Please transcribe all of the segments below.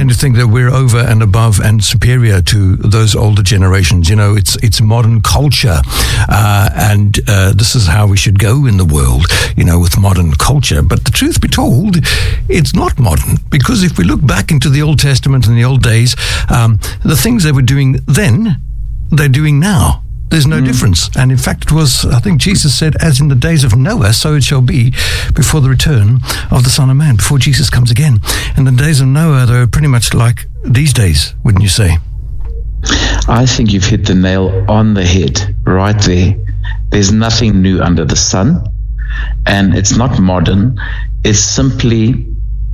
tend to think that we're over and above and superior to those older generations. It's modern culture, and this is how we should go in the world, with modern culture. But the truth be told, it's not modern, because if we look back into the Old Testament and the old days, the things they were doing then, they're doing now. There's no difference. And in fact, it was, I think Jesus said, as in the days of Noah, so it shall be before the return of the Son of Man, before Jesus comes again. And the days of Noah, they're pretty much like these days, wouldn't you say? I think you've hit the nail on the head right there. There's nothing new under the sun, and it's not modern. It's simply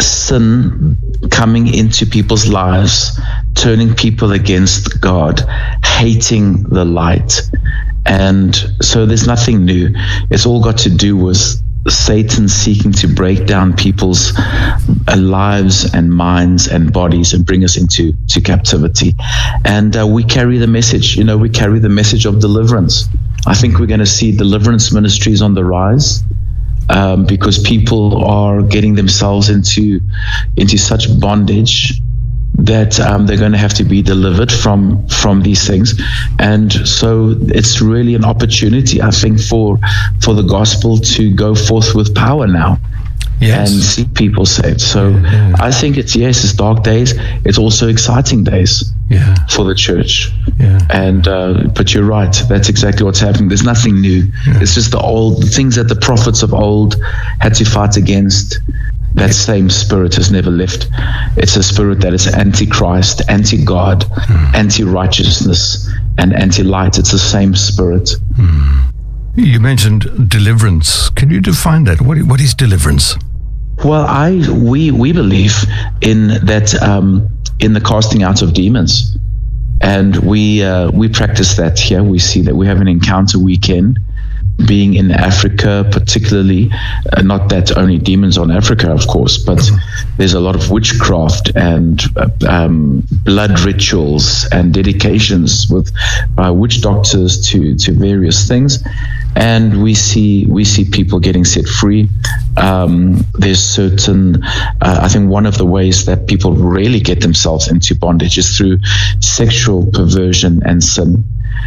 sin coming into people's lives, turning people against God, hating the light. And so there's nothing new. It's all got to do with Satan seeking to break down people's lives and minds and bodies and bring us into captivity. And we carry the message, we carry the message of deliverance. I think we're going to see deliverance ministries on the rise. Because people are getting themselves into such bondage that they're going to have to be delivered from these things. And so it's really an opportunity, I think, for the gospel to go forth with power now. Yes. And see people saved. So I think it's dark days. It's also exciting days for the church. Yeah. And but you're right. That's exactly what's happening. There's nothing new. Yeah. It's just the things that the prophets of old had to fight against. That same spirit has never left. It's a spirit that is anti-Christ, anti-God, anti-righteousness, and anti-light. It's the same spirit. You mentioned deliverance. Can you define that? What is deliverance? Well, we believe in that, in the casting out of demons, and we practice that here. We see that we have an encounter weekend. Being in Africa, particularly, not that only demons on Africa, of course, but there's a lot of witchcraft and blood rituals and dedications by witch doctors to various things, and we see people getting set free. There's certain, I think one of the ways that people really get themselves into bondage is through sexual perversion and sin.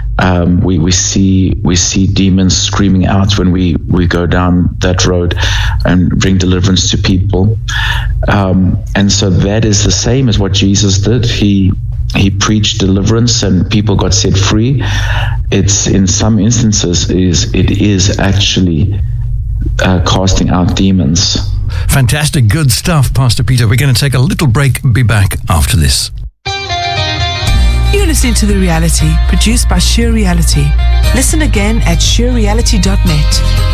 We see demons screaming out when we go down that road and bring deliverance to people. And so that is the same as what Jesus did. He preached deliverance and people got set free. It's in some instances it is actually casting out demons. Fantastic, good stuff, Pastor Peter. We're going to take a little break. Be back after this. You're listening to The Reality, produced by Sheer Reality. Listen again at sheerreality.net.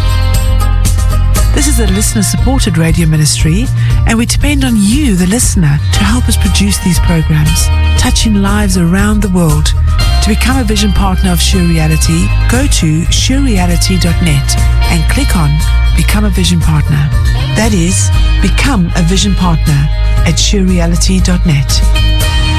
This is a listener-supported radio ministry, and we depend on you, the listener, to help us produce these programs, touching lives around the world. To become a vision partner of Sheer Reality, go to sheerreality.net and click on Become a Vision Partner. That is, become a vision partner at sheerreality.net.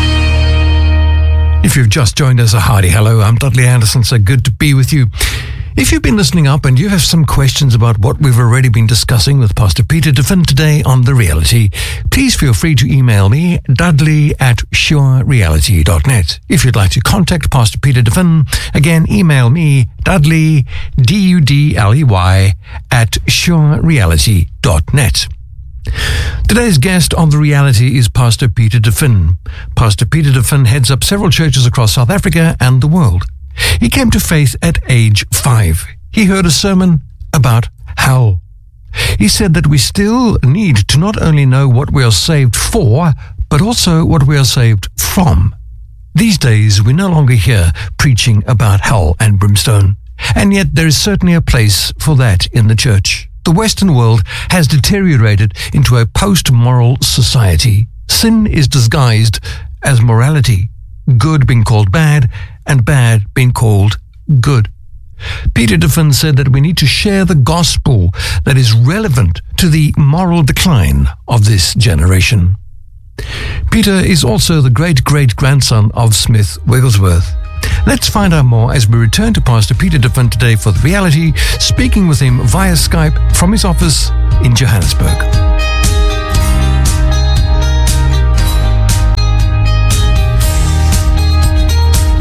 If you've just joined us, a hearty hello. I'm Dudley Anderson, so good to be with you. If you've been listening up and you have some questions about what we've already been discussing with Pastor Peter de Vin today on The Reality, please feel free to email me, dudley@surereality.net. If you'd like to contact Pastor Peter de Vin, again, email me, Dudley, DUDLEY, @surereality.net. Today's guest on The Reality is Pastor Peter de Vin. Pastor Peter de Vin heads up several churches across South Africa and the world. He came to faith at age 5. He heard a sermon about hell. He said that we still need to not only know what we are saved for, but also what we are saved from. These days, we no longer hear preaching about hell and brimstone, and yet there is certainly a place for that in the church. The Western world has deteriorated into a post-moral society. Sin is disguised as morality, good being called bad, and bad being called good. Peter de Vin said that we need to share the gospel that is relevant to the moral decline of this generation. Peter is also the great-great-grandson of Smith Wigglesworth. Let's find out more as we return to Pastor Peter de Vin today for The Reality, speaking with him via Skype from his office in Johannesburg.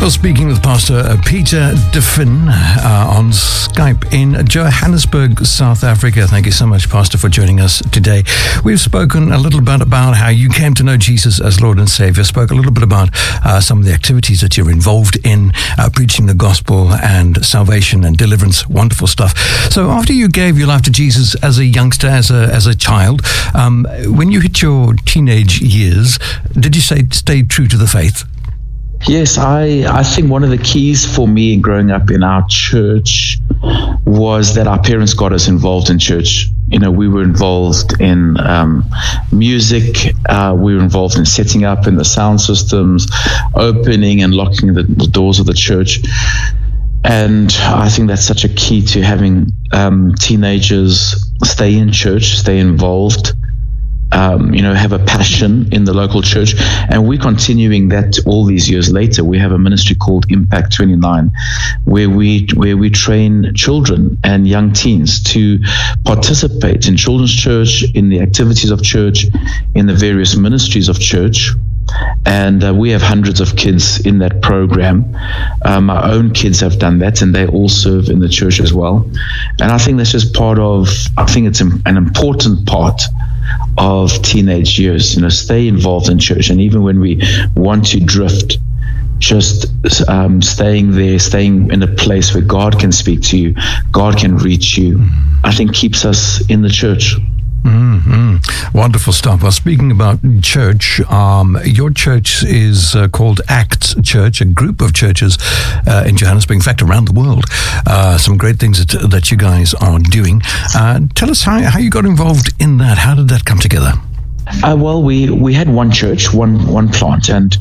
Well, speaking with Pastor Peter De Vin on Skype in Johannesburg, South Africa. Thank you so much, Pastor, for joining us today. We've spoken a little bit about how you came to know Jesus as Lord and Savior, spoke a little bit about some of the activities that you're involved in, preaching the gospel and salvation and deliverance, wonderful stuff. So after you gave your life to Jesus as a youngster, as a child, when you hit your teenage years, did you stay true to the faith? Yes, I think one of the keys for me in growing up in our church was that our parents got us involved in church. You know, we were involved in music. We were involved in setting up in the sound systems, opening and locking the doors of the church. And I think that's such a key to having teenagers stay in church, stay involved. Have a passion in the local church. And we're continuing that all these years later. We have a ministry called Impact 29, where we train children and young teens to participate in children's church, in the activities of church, in the various ministries of church. And we have hundreds of kids in that program. My own kids have done that, and they all serve in the church as well. And I think that's just it's an important part of teenage years. Stay involved in church. And even when we want to drift, just staying in a place where God can speak to you, God can reach you, I think keeps us in the church. Mm-hmm. Wonderful stuff. Well, speaking about church, your church is called Acts Church, a group of churches in Johannesburg, in fact, around the world. Some great things that you guys are doing. Tell us how you got involved in that. How did that come together? Well, we had one church, one plant, and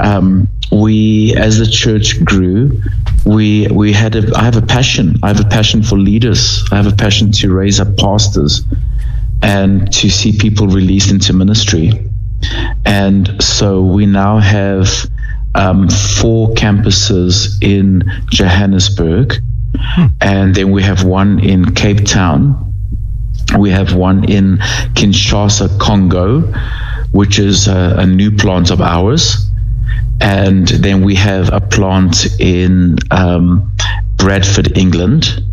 we, as the church grew, I have a passion. I have a passion for leaders. I have a passion to raise up pastors and to see people released into ministry. And so we now have 4 campuses in Johannesburg, and then we have one in Cape Town. We have one in Kinshasa, Congo, which is a new plant of ours. And then we have a plant in Bradford, England.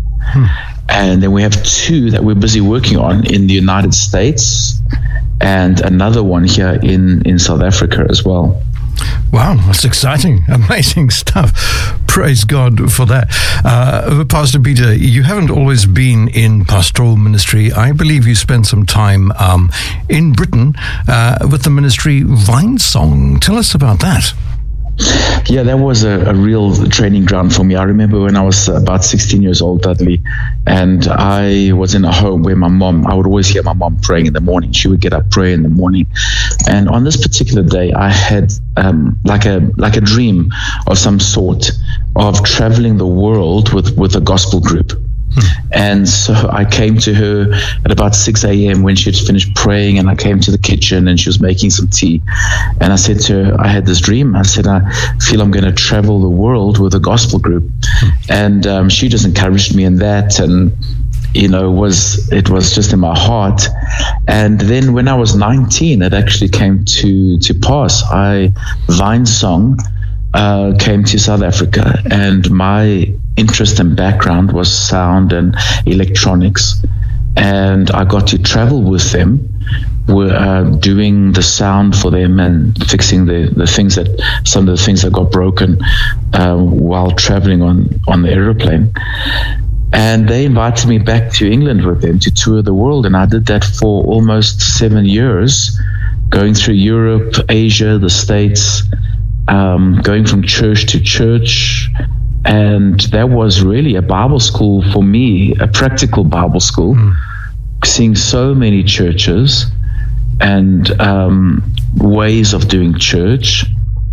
And then we have 2 that we're busy working on in the United States, and another one here in South Africa as well. Wow, that's exciting. Amazing stuff. Praise God for that. Pastor Peter, you haven't always been in pastoral ministry. I believe you spent some time in Britain with the ministry Vinesong. Tell us about that. Yeah, that was a real training ground for me. I remember when I was about 16 years old, Dudley, and I was in a home where I would always hear my mom praying in the morning. She would get up, pray in the morning. And on this particular day, I had like a dream of some sort of traveling the world with a gospel group. And so I came to her at about 6 a.m. when she had finished praying, and I came to the kitchen and she was making some tea. And I said to her, I had this dream. I said, I feel I'm going to travel the world with a gospel group. And she just encouraged me in that, and it was just in my heart. And then when I was 19, it actually came to pass. Vinesong came to South Africa, and my interest and background was sound and electronics, and I got to travel with them. We're doing the sound for them and fixing some of the things that got broken while traveling on the aeroplane. And they invited me back to England with them to tour the world, and I did that for almost 7 years, going through Europe, Asia, the States, going from church to church. And that was really a Bible school for me, a practical Bible school, seeing so many churches and ways of doing church.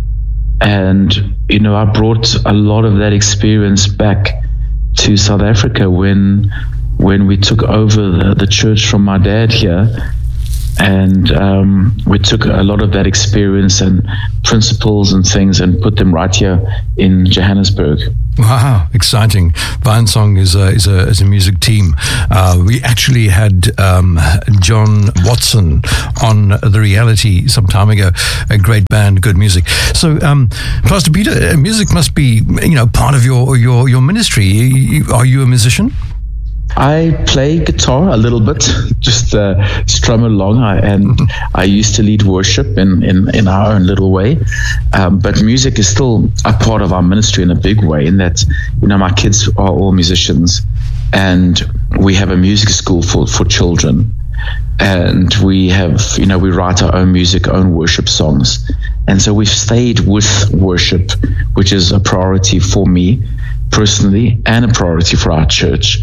And, I brought a lot of that experience back to South Africa when we took over the church from my dad here. And we took a lot of that experience and principles and things and put them right here in Johannesburg. Wow, exciting. Vinesong is a music team. We actually had John Watson on The Reality some time ago. A great band, good music. So, Pastor Peter, music must be, part of your ministry. Are you a musician? I play guitar a little bit, just strum along, and I used to lead worship in our own little way. But music is still a part of our ministry in a big way, in that, my kids are all musicians, and we have a music school for children. And we have, we write our own music, own worship songs. And so we've stayed with worship, which is a priority for me personally and a priority for our church.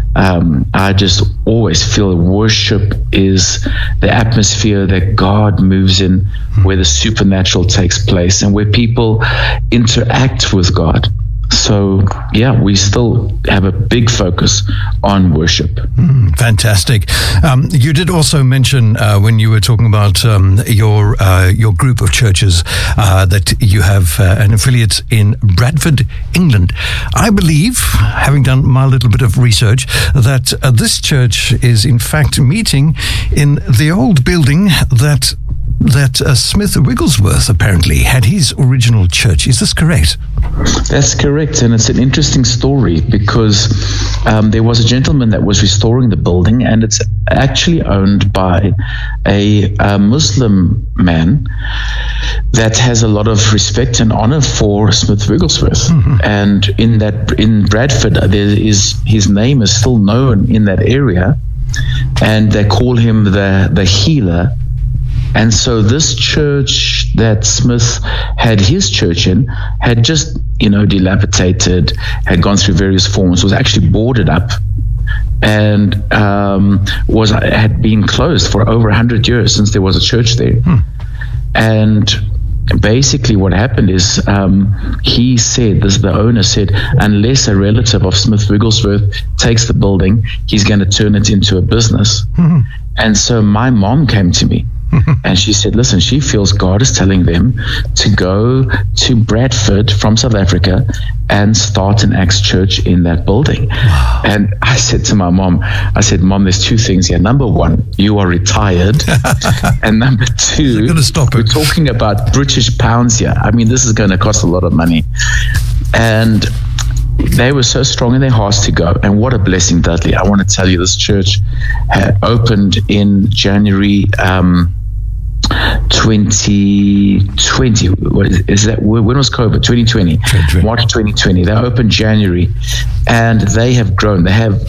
I just always feel worship is the atmosphere that God moves in, where the supernatural takes place and where people interact with God. So, we still have a big focus on worship. Fantastic. You did also mention when you were talking about your group of churches that you have an affiliate in Bradford, England. I believe, having done my little bit of research, that this church is in fact meeting in the old building that Smith Wigglesworth apparently had his original church. Is this correct? That's correct, and it's an interesting story because there was a gentleman that was restoring the building, and it's actually owned by a Muslim man that has a lot of respect and honor for Smith Wigglesworth. And in Bradford, his name is still known in that area, and they call him the healer. And so this church that Smith had his church in had just, dilapidated, had gone through various forms, was actually boarded up, and had been closed for over 100 years since there was a church there. And basically what happened is the owner said, unless a relative of Smith Wigglesworth takes the building, he's going to turn it into a business. And so my mom came to me. And she said, listen, she feels God is telling them to go to Bradford from South Africa and start an Acts church in that building. Wow. And I said to my mom, Mom, there's two things here. Number one, you are retired. And number two, we're talking about British pounds here. I mean, this is going to cost a lot of money. And they were so strong in their hearts to go. And what a blessing, Dudley. I want to tell you, this church had opened in January 2020. When was COVID? 2020. March 2020. They opened January, and they have grown. They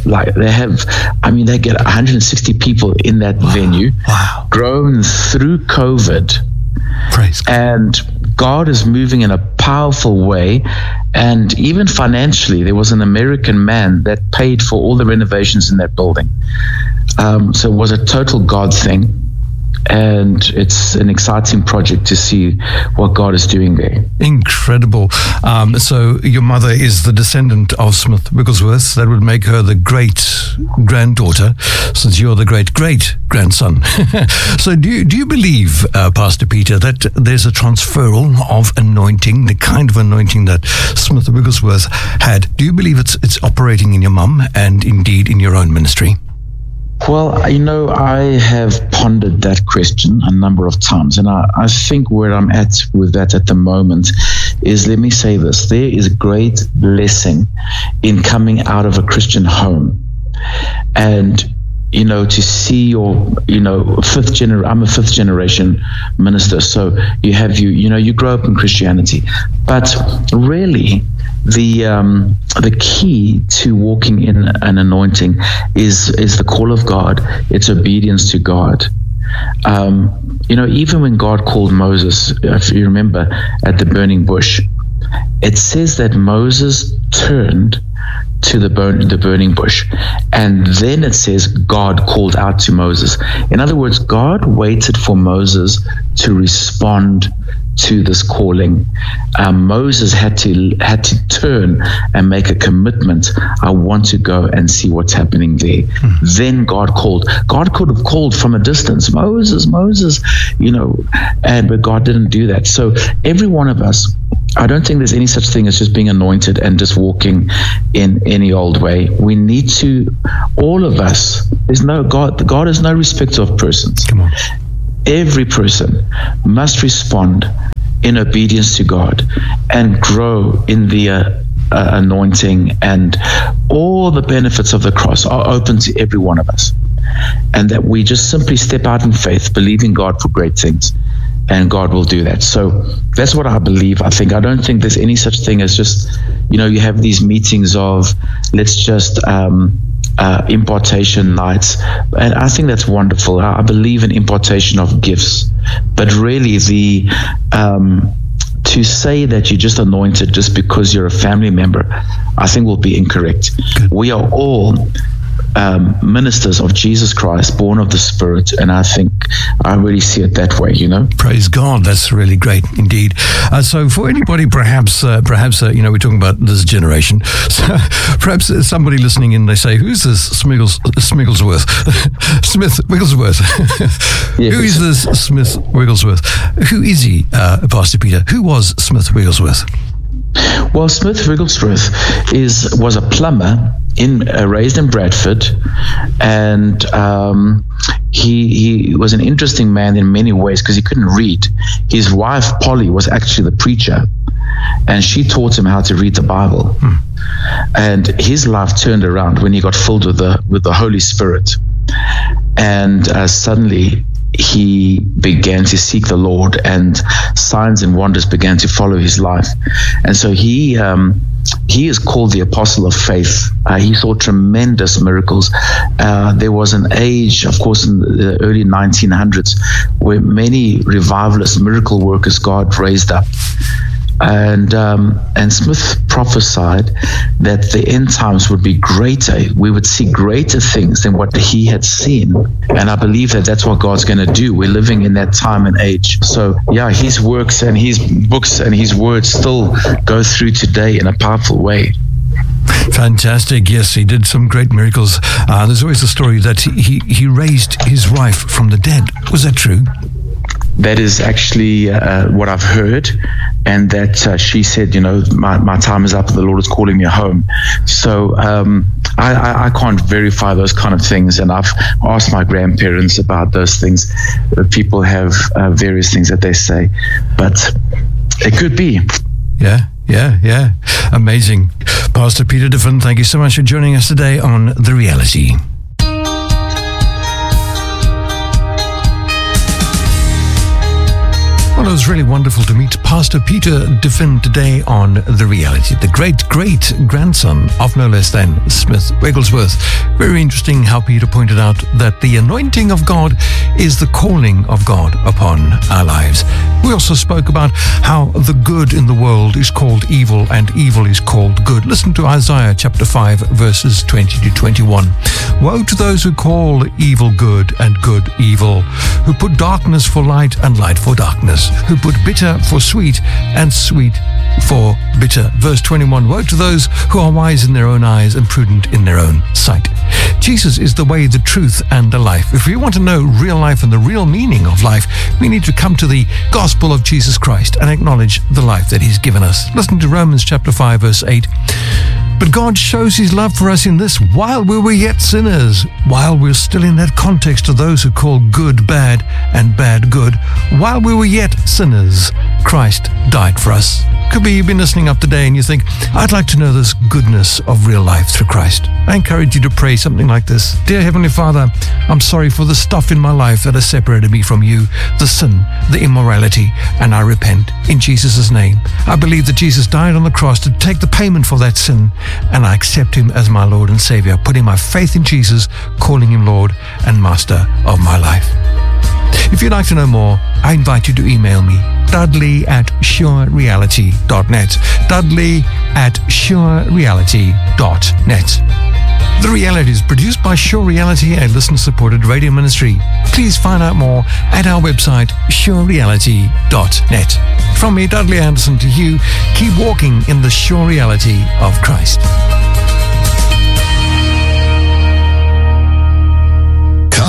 get 160 people in that venue. Wow. Grown through COVID. Praise God. And God is moving in a powerful way. And even financially, there was an American man that paid for all the renovations in that building. So it was a total God thing. And it's an exciting project to see what God is doing there. Incredible. So your mother is the descendant of Smith Wigglesworth. That would make her the great-granddaughter, since you're the great-great-grandson. So do you believe, Pastor Peter, that there's a transferal of anointing, the kind of anointing that Smith Wigglesworth had? Do you believe it's operating in your mum and indeed in your own ministry? Well, I have pondered that question a number of times, and I think where I'm at with that at the moment is, let me say this, there is great blessing in coming out of a Christian home. And to see your, I'm a fifth generation minister. So you grow up in Christianity, but really the key to walking in an anointing is the call of God. It's obedience to God. Even when God called Moses, if you remember, at the burning bush, it says that Moses turned to the burning bush, and then it says God called out to Moses. In other words, God waited for Moses to respond to this calling. Moses had to turn and make a commitment. I want to go and see what's happening there. Then God called. God could have called from a distance, Moses, but God didn't do that. So every one of us I don't think there's any such thing as just being anointed and just walking in any old way. We need to, all of us, God is no respecter of persons. Come on. Every person must respond in obedience to God and grow in the anointing, and all the benefits of the cross are open to every one of us. And that we just simply step out in faith, believing God for great things. And God will do that. So that's what I believe. I don't think there's any such thing as just, you have these meetings of let's just impartation nights. And I think that's wonderful. I believe in impartation of gifts. But really to say that you're just anointed just because you're a family member, I think will be incorrect. We are all ministers of Jesus Christ, born of the Spirit, and I think I really see it that way. Praise God, that's really great indeed. So for anybody, perhaps we're talking about this generation. So perhaps somebody listening in, they say, "Who's this Smigglesworth? Smith Wigglesworth? Yes. Who is this Smith Wigglesworth? Who is he, Pastor Peter? Who was Smith Wigglesworth?" Well, Smith Wigglesworth was a plumber raised in Bradford, and he was an interesting man in many ways because he couldn't read. His wife Polly was actually the preacher, and she taught him how to read the Bible. And his life turned around when he got filled with the Holy Spirit, and suddenly he began to seek the Lord, and signs and wonders began to follow his life. And so he is called the Apostle of Faith. He saw tremendous miracles. There was an age, of course, in the early 1900s, where many revivalist miracle workers God raised up. And Smith prophesied that the end times would be greater. We would see greater things than what he had seen. And I believe that that's what God's going to do. We're living in that time and age. So, yeah, his works and his books and his words still go through today in a powerful way. Fantastic. Yes, he did some great miracles. There's always a story that he raised his wife from the dead. Was that true? That is actually what I've heard, and that she said, my time is up, the Lord is calling me home. So I can't verify those kind of things, and I've asked my grandparents about those things. People have various things that they say, but it could be. Yeah. Amazing. Pastor Peter de Vin, thank you so much for joining us today on The Reality. Well, it was really wonderful to meet Pastor Peter de Vin today on The Reality, the great-great-grandson of no less than Smith Wigglesworth. Very interesting how Peter pointed out that the anointing of God is the calling of God upon our lives. We also spoke about how the good in the world is called evil and evil is called good. Listen to Isaiah chapter 5, verses 20 to 21. Woe to those who call evil good and good evil, who put darkness for light and light for darkness, who put bitter for sweet and sweet for bitter. Verse 21, woe to those who are wise in their own eyes and prudent in their own sight. Jesus is the way, the truth, and the life. If we want to know real life and the real meaning of life, we need to come to the gospel of Jesus Christ and acknowledge the life that he's given us. Listen to Romans chapter 5, verse 8. But God shows his love for us in this: while we were yet sinners, while we're still in that context of those who call good bad and bad good, while we were yet sinners, Christ died for us. Could be you've been listening up today and you think, I'd like to know this goodness of real life through Christ. I encourage you to pray something like this. Dear Heavenly Father, I'm sorry for the stuff in my life that has separated me from you, the sin, the immorality, and I repent in Jesus' name. I believe that Jesus died on the cross to take the payment for that sin, and I accept him as my Lord and Savior, putting my faith in Jesus, calling him Lord and Master of my life. If you'd like to know more, I invite you to email me, dudley@surereality.net, dudley@surereality.net. The Reality is produced by Sure Reality, a listener-supported radio ministry. Please find out more at our website, surereality.net. From me, Dudley Anderson, to you, keep walking in the sure reality of Christ.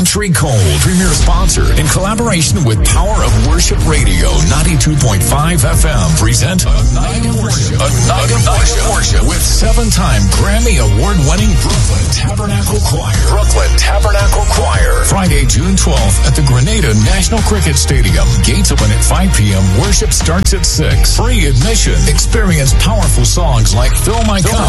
Country Cold, premier sponsor, in collaboration with Power of Worship Radio 92.5 FM, present A Night of Worship. A Night of Worship with 7-time Grammy Award-winning Brooklyn Tabernacle Choir. Brooklyn Tabernacle Choir. Friday, June 12th at the Grenada National Cricket Stadium. Gates open at 5 p.m. Worship starts at 6. Free admission. Experience powerful songs like Fill My Cup.